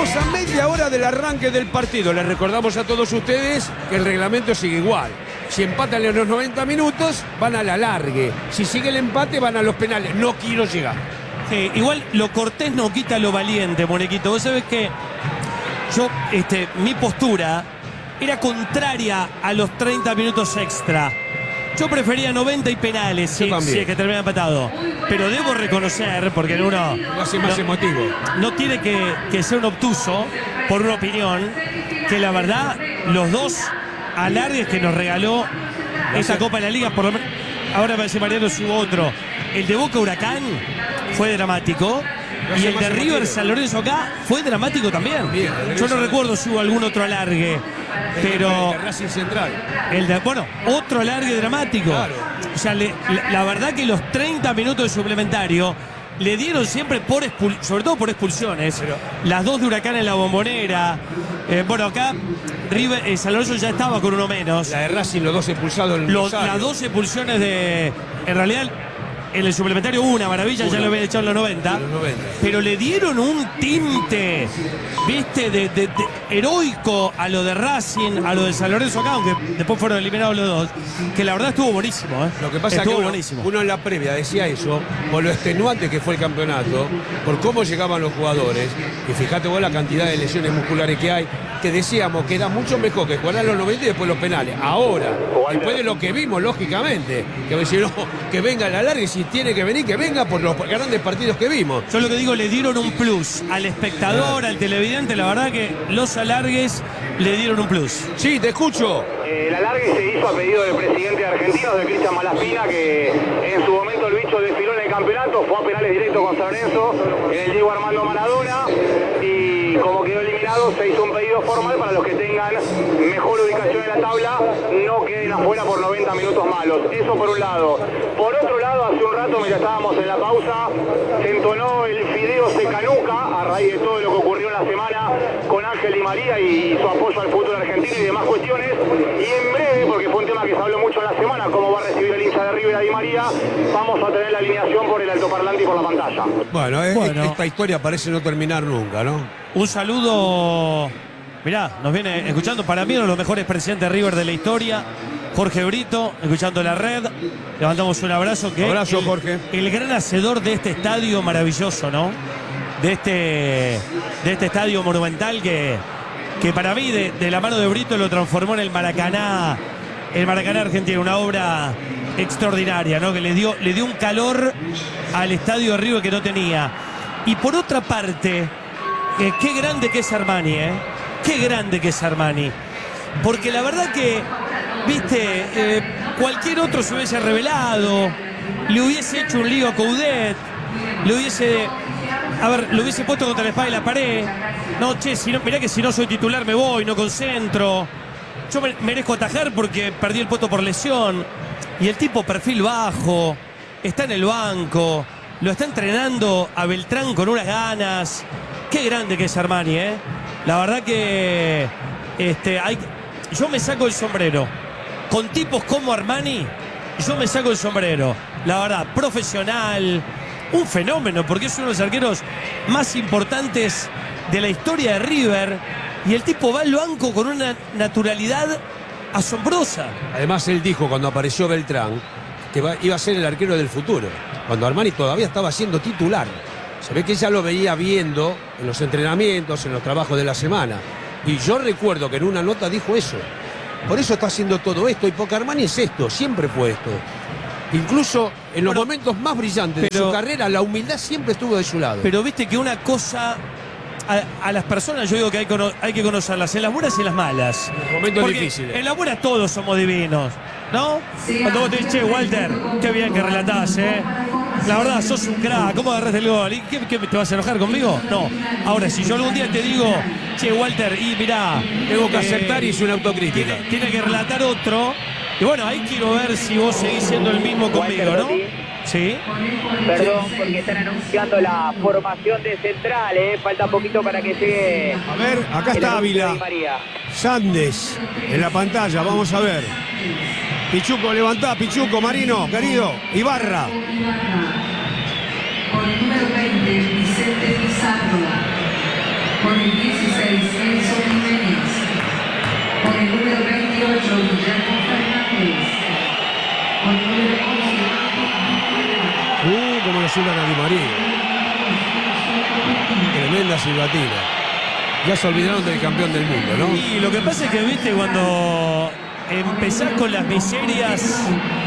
Estamos a media hora del arranque del partido. Les recordamos a todos ustedes que el reglamento sigue igual. Si empatan en los 90 minutos, van a la alargue. Si sigue el empate, van a los penales. No quiero llegar. Sí, igual lo cortés no quita lo valiente, Monequito. Vos sabés que yo, mi postura era contraria a los 30 minutos extra. Yo prefería 90 y penales, si es que termina empatado. Pero debo reconocer, porque uno lo hace más emotivo. No tiene que ser un obtuso por una opinión, que la verdad, los dos alargues que nos regaló esta Copa de la Liga, por lo menos, ahora me parece Mariano si hubo otro. El de Boca Huracán fue dramático. Y el de River San Lorenzo acá fue dramático también. Yo no recuerdo si hubo algún otro alargue. Pero el de Racing Central. Bueno, otro alargue dramático. Claro. O sea, la verdad que los 30 minutos de suplementario le dieron siempre sobre todo por expulsiones. Las dos de Huracán en la Bombonera. Bueno, acá River, San Lorenzo ya estaba con uno menos. La de Racing, los dos expulsados en las dos expulsiones de... En realidad, en el suplementario hubo una maravilla, ya lo habían echado en los 90. Pero le dieron un tinte, viste, de heroico a lo de Racing, a lo de San Lorenzo acá, aunque después fueron eliminados los dos, que la verdad estuvo buenísimo. Lo que pasa es que uno en la previa decía eso, por lo extenuante que fue el campeonato, por cómo llegaban los jugadores, y fíjate vos la cantidad de lesiones musculares que hay, que decíamos que era mucho mejor que jugar a los 90 y después los penales. Ahora, después de lo que vimos, lógicamente, que si no, que venga la larga, y si tiene que venir, que venga por los grandes partidos que vimos. Yo lo que digo, le dieron un plus al espectador, al televidente. La verdad que los alargues le dieron un plus. Sí, te escucho. El alargue se hizo a pedido del presidente argentino, de Cristian Malaspina, que en su momento el bicho desfiló en el campeonato, fue a penales directos con San Lorenzo, en el Diego Armando Maradona, y como quedó eliminado, se hizo un pedido formal para los que tengan mejor ubicación en la tabla, no queden afuera por 90 minutos malos. Eso por un lado. Por otro lado, hace un rato, mientras estábamos en la pausa, se entonó el Fideo se canuca a raíz de todo lo que ocurrió en la semana con Ángel Di María y su apoyo al fútbol argentino y demás cuestiones. Y en breve, porque fue un tema que se habló mucho en la semana, cómo va a recibir el hincha de River a Di María, vamos a tener la alineación por el altoparlante y por la pantalla. Bueno, esta historia parece no terminar nunca, ¿no? Un saludo, mirá, nos viene escuchando, para mí uno de los mejores presidentes de River de la historia, Jorge Brito, escuchando la red. Le mandamos un abrazo. Abrazo, Jorge. El gran hacedor de este estadio maravilloso, ¿no? De este estadio monumental que para mí, de la mano de Brito, lo transformó en el Maracaná argentino. Una obra extraordinaria, ¿no? Que le dio un calor al estadio de River que no tenía. Y por otra parte, qué grande que es Armani, ¿eh? Qué grande que es Armani. Porque la verdad que, viste, cualquier otro se hubiese revelado, le hubiese hecho un lío a Coudet, lo hubiese puesto contra la espada y la pared. No, mirá que si no soy titular me voy, no concentro. Yo merezco atajar porque perdí el puesto por lesión. Y el tipo, perfil bajo, está en el banco, lo está entrenando a Beltrán con unas ganas. Qué grande que es Armani, ¿eh? La verdad que yo me saco el sombrero. Con tipos como Armani, yo me saco el sombrero. La verdad, profesional, un fenómeno, porque es uno de los arqueros más importantes de la historia de River. Y el tipo va al banco con una naturalidad asombrosa. Además, él dijo cuando apareció Beltrán que iba a ser el arquero del futuro, cuando Armani todavía estaba siendo titular. Se ve que ya lo veía viendo en los entrenamientos, en los trabajos de la semana. Y yo recuerdo que en una nota dijo eso. Por eso está haciendo todo esto. Y porque Armani es esto, siempre fue esto. Incluso en los momentos más brillantes de su carrera, la humildad siempre estuvo de su lado. Pero viste que una cosa... A las personas yo digo que hay que conocerlas en las buenas y en las malas. En momentos difíciles. En las buenas todos somos divinos, ¿no? Cuando vos te dices, che, Walter, qué bien que relatás, ¿eh? La verdad, sos un crack, ¿cómo agarraste el gol? ¿Y qué te vas a enojar conmigo? No. Ahora, si yo algún día te digo, che, Walter, y mirá... Tengo que aceptar y es una autocrítica. Tiene que relatar otro. Y bueno, ahí quiero ver si vos seguís siendo el mismo conmigo, ¿no? Sí. Perdón, porque están anunciando la formación de central, falta poquito para que llegue. A ver, acá está Ávila. Sandes en la pantalla, vamos a ver. Pichuco, levantá, Pichuco, Marino, querido. Ibarra. Con el número 20, Vicente Pizarro. Con el 18, silban a Di María. Tremenda silbatina. Ya se olvidaron del campeón del mundo, ¿no? Y lo que pasa es que, viste, cuando empezás con las miserias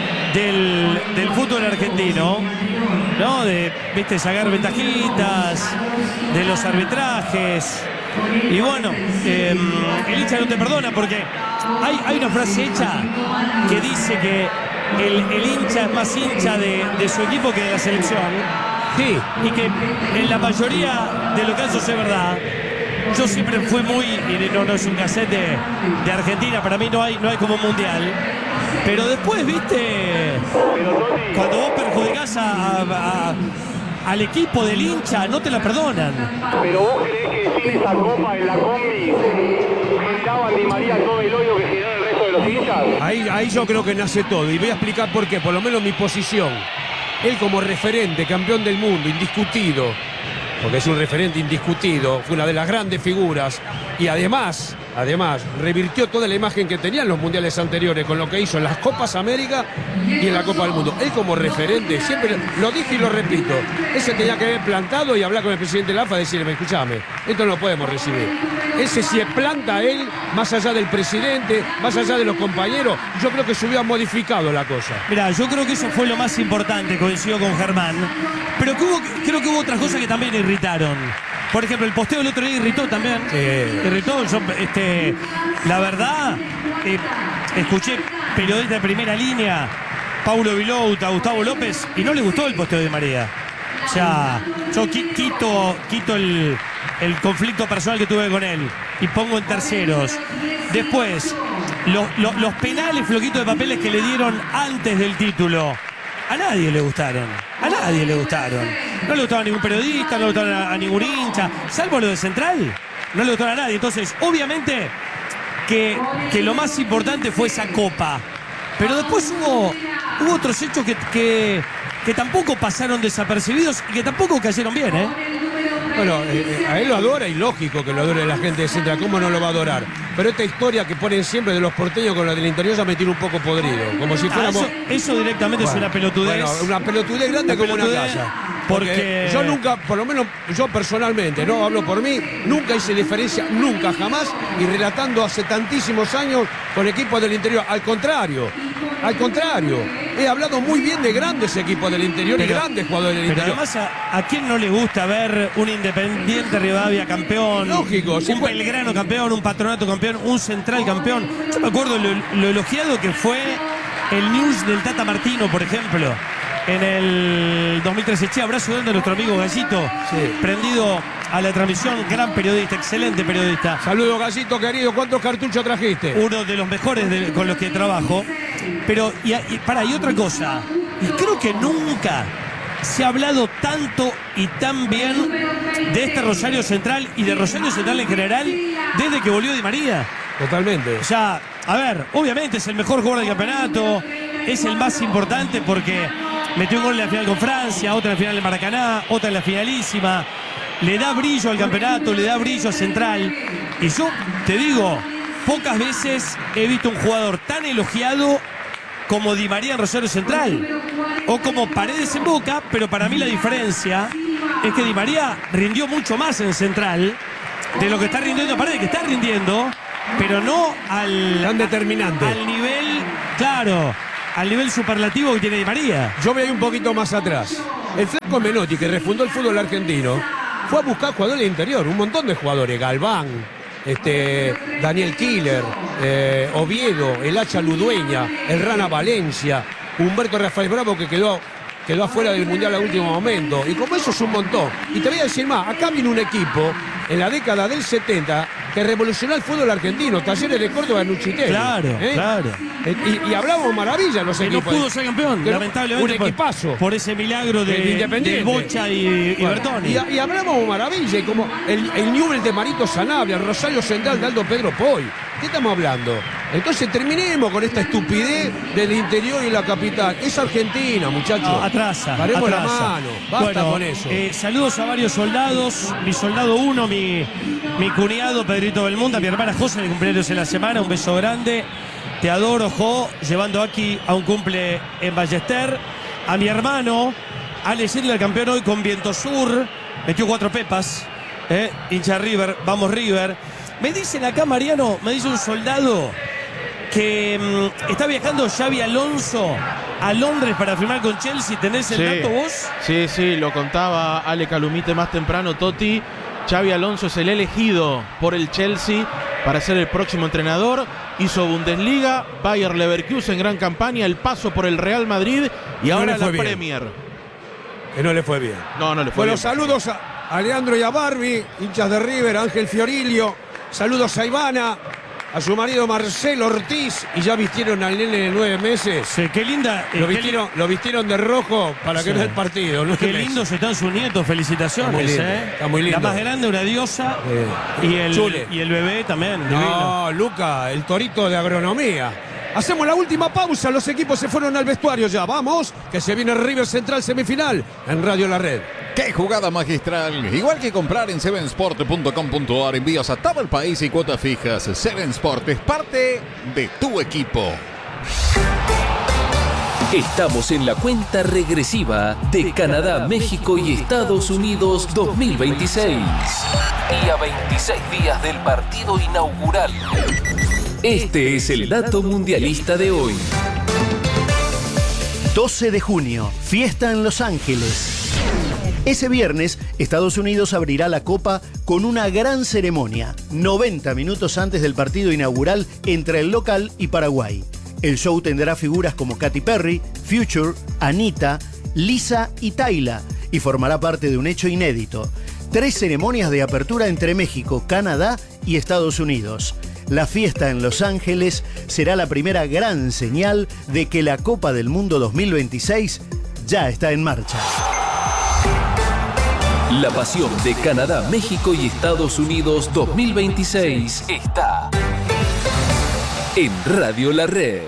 del fútbol argentino, ¿no? De, viste, sacar ventajitas, de los arbitrajes. Y bueno, el hincha no te perdona porque hay una frase hecha que dice que el hincha es más hincha de su equipo que de la selección. Sí. Y que en la mayoría de los casos es verdad. Yo siempre fui muy, y no es un cassette de Argentina, para mí no hay como un mundial. Pero después, viste, cuando vos perjudicás al equipo del hincha, no te la perdonan. Pero vos creés que sin esa copa en la combi generaban Di María todo el odio que generó el resto de los hinchas. Ahí yo creo que nace todo. Y voy a explicar por qué. Por lo menos mi posición. Él como referente, campeón del mundo, indiscutido. Porque es un referente indiscutido. Fue una de las grandes figuras. Y además, revirtió toda la imagen que tenían los mundiales anteriores con lo que hizo en las Copas América y en la Copa del Mundo. Él como referente, siempre lo dije y lo repito, ese tenía que haber plantado y hablar con el presidente de la AFA y decirle, escúchame, esto no lo podemos recibir. Ese si planta él, más allá del presidente, más allá de los compañeros, yo creo que se hubiera modificado la cosa. Mirá, yo creo que eso fue lo más importante, coincido con Germán. Pero creo que hubo otras cosas que también irritaron. Por ejemplo, el posteo del otro día irritó también. Irritó. Yo, la verdad, escuché periodistas de primera línea, Paulo Vilouta, Gustavo López, y no le gustó el posteo de María. O sea, yo quito el conflicto personal que tuve con él y pongo en terceros. Después, los penales floquitos de papeles que le dieron antes del título. A nadie le gustaron. A nadie le gustaron. No le gustaron a ningún periodista, no le gustaron a ningún hincha, salvo lo de Central. No le gustaron a nadie. Entonces, obviamente que lo más importante fue esa copa. Pero después hubo otros hechos que tampoco pasaron desapercibidos y que tampoco cayeron bien, ¿eh? Bueno, a él lo adora y lógico que lo adore la gente de Central. ¿Cómo no lo va a adorar? Pero esta historia que ponen siempre de los porteños con la del interior ya me tiene un poco podrido. Como si fuéramos... Eso directamente es una pelotudez. Bueno, una pelotudez grande como una casa. Porque yo nunca, por lo menos yo personalmente, no hablo por mí, nunca hice diferencia, nunca, jamás, y relatando hace tantísimos años con equipos del interior. Al contrario, he hablado muy bien de grandes equipos del interior y grandes jugadores del interior. Pero además, ¿a quién no le gusta ver un Independiente Rivadavia campeón? Lógico. Un Belgrano campeón, un Patronato campeón, un Central campeón. Yo me acuerdo lo elogiado que fue el news del Tata Martino, por ejemplo. En el 2013, abrazo grande a nuestro amigo Gallito, prendido a la transmisión, gran periodista, excelente periodista. Saludos, Gallito, querido. ¿Cuántos cartuchos trajiste? Uno de los mejores con los que trabajo. Pero, y otra cosa, y creo que nunca se ha hablado tanto y tan bien de este Rosario Central y de Rosario Central en general desde que volvió Di María. Totalmente. O sea, a ver, obviamente es el mejor jugador del campeonato, es el más importante porque metió un gol en la final con Francia, otra en la final de Maracaná, otra en la finalísima. Le da brillo al campeonato, le da brillo a Central. Y yo te digo, pocas veces he visto un jugador tan elogiado como Di María en Rosario Central. O como Paredes en Boca, pero para mí la diferencia es que Di María rindió mucho más en Central de lo que está rindiendo Paredes, que está rindiendo, pero no tan determinante. Al nivel, claro, al nivel superlativo que tiene Di María. Yo voy un poquito más atrás. El Flaco Menotti, que refundó el fútbol argentino, fue a buscar jugadores del interior, un montón de jugadores, Galván, Daniel Killer, Oviedo, el Hacha Ludueña, el Rana Valencia, Humberto Rafael Bravo, que quedó afuera del Mundial a último momento. Y como eso es un montón. Y te voy a decir más, acá vino un equipo en la década del 70 que revolucionó el fútbol argentino, Talleres de Córdoba, Nuchitelli. Claro. Y hablamos maravillas los equipos. Que no pudo ser campeón, lamentablemente. Un equipazo. Por ese milagro de Bocha y Bertoni. Y hablamos maravilla, como el Newell's de Marito Sanabria, Rosario Central de Aldo Pedro Poy. ¿Qué estamos hablando? Entonces terminemos con esta estupidez del interior y la capital. Es Argentina, muchachos. Atrasa. Paremos la mano. Basta con eso. Saludos a varios soldados. Mi soldado 1, mi cuñado Pedrito Belmunda, mi hermana José, de cumpleaños en la semana. Un beso grande. Te adoro, Jo. Llevando aquí a un cumple en Ballester. A mi hermano, Ale Schindler, campeón hoy con Viento Sur. Metió 4 pepas. Hincha River, vamos River. Me dicen acá, Mariano, me dice un soldado que está viajando Xabi Alonso a Londres para firmar con Chelsea. ¿Tenés el dato vos? Sí, lo contaba Ale Calumite más temprano, Toti. Xabi Alonso es el elegido por el Chelsea para ser el próximo entrenador. Hizo Bundesliga, Bayer Leverkusen, gran campaña, el paso por el Real Madrid y ahora la Premier. Que no le fue bien. No le fue bien. Bueno, saludos a Leandro y a Barbie, hinchas de River, Ángel Fiorilio. Saludos a Ivana, a su marido Marcelo Ortiz. Y ya vistieron al nene de 9 meses. Sí, qué linda. Lo vistieron de rojo para que vea el partido. Qué lindos están sus nietos, felicitaciones. Está muy lindo. La más grande, una diosa. Y el bebé también. No, divino. Luca, el torito de agronomía. Hacemos la última pausa, los equipos se fueron al vestuario ya. Vamos, que se viene River Central semifinal en Radio La Red. ¡Qué jugada magistral! Igual que comprar en sevensport.com.ar, envíos a todo el país y cuotas fijas. Seven Sport es parte de tu equipo. Estamos en la cuenta regresiva de Canadá, México y Estados Unidos 2026. Y a 26 días del partido inaugural. Este es el dato mundialista de hoy. 12 de junio, fiesta en Los Ángeles. Ese viernes, Estados Unidos abrirá la Copa con una gran ceremonia, 90 minutos antes del partido inaugural entre el local y Paraguay. El show tendrá figuras como Katy Perry, Future, Anita, Lisa y Tayla, y formará parte de un hecho inédito. 3 ceremonias de apertura entre México, Canadá y Estados Unidos. La fiesta en Los Ángeles será la primera gran señal de que la Copa del Mundo 2026 ya está en marcha. La pasión de Canadá, México y Estados Unidos 2026 está en Radio La Red.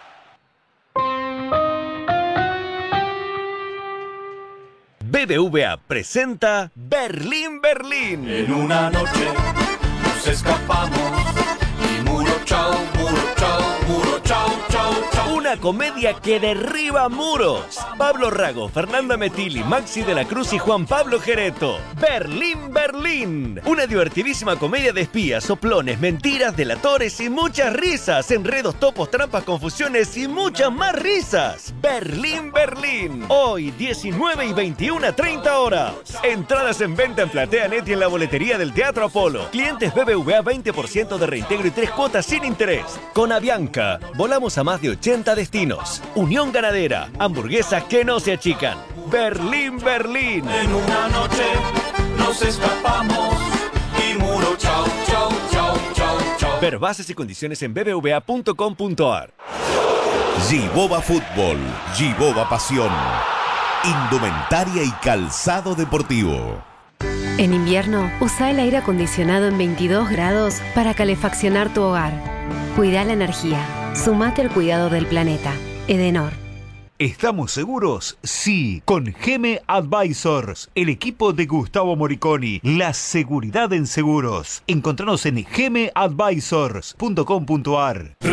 BBVA presenta Berlín, Berlín. En una noche nos escapamos y muro chao, muro chao, chao. Una comedia que derriba muros. Pablo Rago, Fernanda Metilli, Maxi de la Cruz y Juan Pablo Gereto. Berlín, Berlín. Una divertidísima comedia de espías, soplones, mentiras, delatores y muchas risas. Enredos, topos, trampas, confusiones y muchas más risas. Berlín, Berlín. Hoy, 19 y 21:30 horas. Entradas en venta en PlateaNet y en la boletería del Teatro Apolo. Clientes BBVA 20% de reintegro y 3 cuotas sin interés. Con Avianca, volamos a más de 80 destinos. Unión Ganadera, hamburguesas que no se achican. Berlín, Berlín. En una noche nos escapamos y muro chao, chao, chao, chao, chao. Ver bases y condiciones en bbva.com.ar. Giboba Fútbol, Giboba Pasión, indumentaria y calzado deportivo. En invierno, usa el aire acondicionado en 22 grados para calefaccionar tu hogar. Cuida la energía. Sumate al cuidado del planeta. Edenor. ¿Estamos seguros? Sí, con Geme Advisors, el equipo de Gustavo Moriconi. La seguridad en seguros. Encontranos en gemeadvisors.com.ar.